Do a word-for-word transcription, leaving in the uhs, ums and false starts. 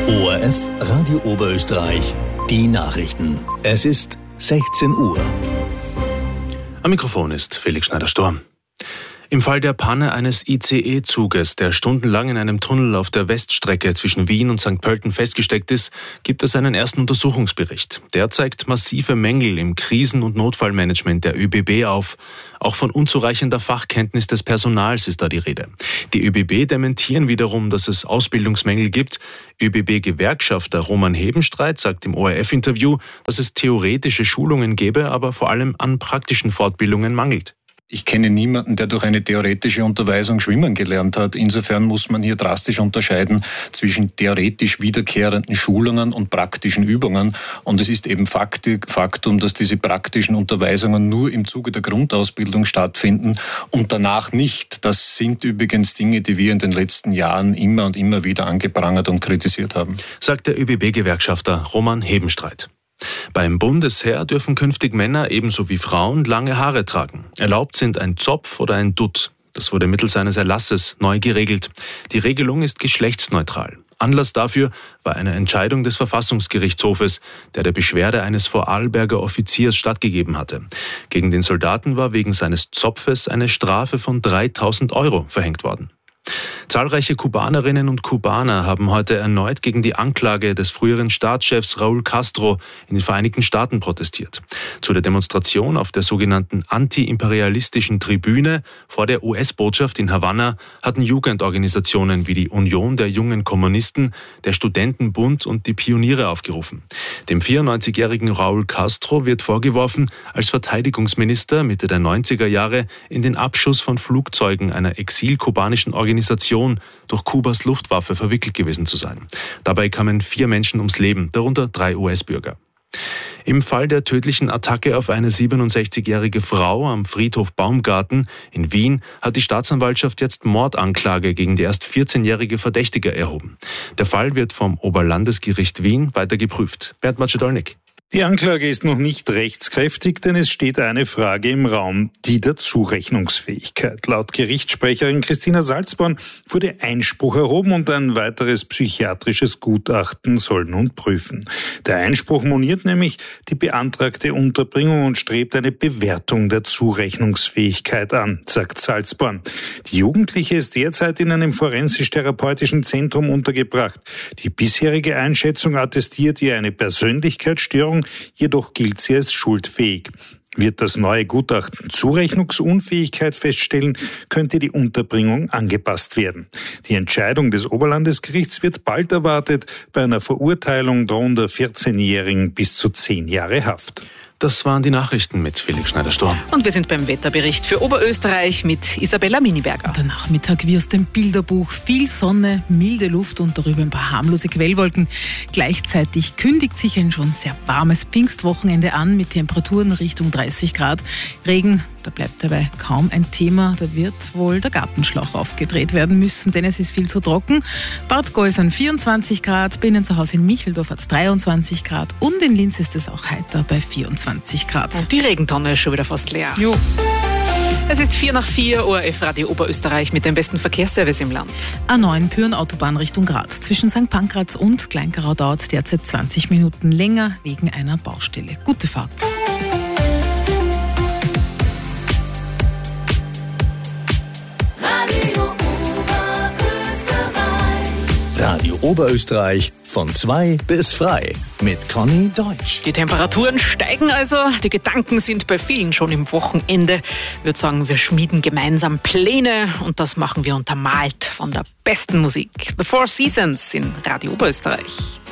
O R F Radio Oberösterreich, die Nachrichten. Es ist sechzehn Uhr. Am Mikrofon ist Felix Schneider-Storm. Im Fall der Panne eines I C E-Zuges, der stundenlang in einem Tunnel auf der Weststrecke zwischen Wien und Sankt Pölten festgesteckt ist, gibt es einen ersten Untersuchungsbericht. Der zeigt massive Mängel im Krisen- und Notfallmanagement der ÖBB auf. Auch von unzureichender Fachkenntnis des Personals ist da die Rede. Die ÖBB dementieren wiederum, dass es Ausbildungsmängel gibt. ÖBB-Gewerkschafter Roman Hebenstreit sagt im O R F-Interview, dass es theoretische Schulungen gäbe, aber vor allem an praktischen Fortbildungen mangelt. Ich kenne niemanden, der durch eine theoretische Unterweisung schwimmen gelernt hat. Insofern muss man hier drastisch unterscheiden zwischen theoretisch wiederkehrenden Schulungen und praktischen Übungen. Und es ist eben Faktum, dass diese praktischen Unterweisungen nur im Zuge der Grundausbildung stattfinden und danach nicht. Das sind übrigens Dinge, die wir in den letzten Jahren immer und immer wieder angeprangert und kritisiert haben, sagt der ÖBB-Gewerkschafter Roman Hebenstreit. Beim Bundesheer dürfen künftig Männer ebenso wie Frauen lange Haare tragen. Erlaubt sind ein Zopf oder ein Dutt. Das wurde mittels eines Erlasses neu geregelt. Die Regelung ist geschlechtsneutral. Anlass dafür war eine Entscheidung des Verfassungsgerichtshofes, der der Beschwerde eines Vorarlberger Offiziers stattgegeben hatte. Gegen den Soldaten war wegen seines Zopfes eine Strafe von dreitausend Euro verhängt worden. Zahlreiche Kubanerinnen und Kubaner haben heute erneut gegen die Anklage des früheren Staatschefs Raúl Castro in den Vereinigten Staaten protestiert. Zu der Demonstration auf der sogenannten antiimperialistischen Tribüne vor der U S-Botschaft in Havanna hatten Jugendorganisationen wie die Union der jungen Kommunisten, der Studentenbund und die Pioniere aufgerufen. Dem vierundneunzigjährigen Raúl Castro wird vorgeworfen, als Verteidigungsminister Mitte der neunziger Jahre in den Abschuss von Flugzeugen einer exilkubanischen Organisation durch Kubas Luftwaffe verwickelt gewesen zu sein. Dabei kamen vier Menschen ums Leben, darunter drei U S-Bürger. Im Fall der tödlichen Attacke auf eine siebenundsechzigjährige Frau am Friedhof Baumgarten in Wien hat die Staatsanwaltschaft jetzt Mordanklage gegen die erst vierzehnjährige Verdächtige erhoben. Der Fall wird vom Oberlandesgericht Wien weiter geprüft. Bernd Macedolnik. Die Anklage ist noch nicht rechtskräftig, denn es steht eine Frage im Raum, die der Zurechnungsfähigkeit. Laut Gerichtssprecherin Christina Salzborn wurde Einspruch erhoben und ein weiteres psychiatrisches Gutachten soll nun prüfen. Der Einspruch moniert nämlich die beantragte Unterbringung und strebt eine Bewertung der Zurechnungsfähigkeit an, sagt Salzborn. Die Jugendliche ist derzeit in einem forensisch-therapeutischen Zentrum untergebracht. Die bisherige Einschätzung attestiert ihr eine Persönlichkeitsstörung, jedoch gilt sie als schuldfähig. Wird das neue Gutachten Zurechnungsunfähigkeit feststellen, könnte die Unterbringung angepasst werden. Die Entscheidung des Oberlandesgerichts wird bald erwartet. Bei einer Verurteilung drohen der vierzehnjährigen bis zu zehn Jahre Haft. Das waren die Nachrichten mit Felix Schneider-Storm. Und wir sind beim Wetterbericht für Oberösterreich mit Isabella Miniberger. Der Nachmittag wie aus dem Bilderbuch. Viel Sonne, milde Luft und darüber ein paar harmlose Quellwolken. Gleichzeitig kündigt sich ein schon sehr warmes Pfingstwochenende an mit Temperaturen Richtung dreißig Grad. Regen, da bleibt dabei kaum ein Thema. Da wird wohl der Gartenschlauch aufgedreht werden müssen, denn es ist viel zu trocken. Bad Gäusern vierundzwanzig Grad, bei Ihnen zu Hause in Micheldorf hat es dreiundzwanzig Grad und in Linz ist es auch heiter bei vierundzwanzig Grad. Und die Regentonne ist schon wieder fast leer. Jo. Es ist vier nach vier, O R F Radio Oberösterreich mit dem besten Verkehrsservice im Land. A neun Pyhrn-Autobahn Richtung Graz. Zwischen Sankt Pankraz und Kleinkarau dauert es derzeit zwanzig Minuten länger wegen einer Baustelle. Gute Fahrt. Radio Oberösterreich von zwei bis frei mit Conny Deutsch. Die Temperaturen steigen also, die Gedanken sind bei vielen schon im Wochenende. Ich würde sagen, wir schmieden gemeinsam Pläne und das machen wir untermalt von der besten Musik. The Four Seasons in Radio Oberösterreich.